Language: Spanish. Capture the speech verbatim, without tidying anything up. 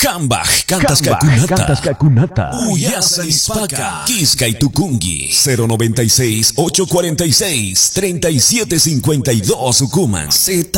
Kambaj, Cantas Kakunata, Uyasa Ispaka, Kiska y Tukungi, cero noventa y seis, ocho cuarenta y seis, treinta y siete cincuenta y dos Ucuman, Z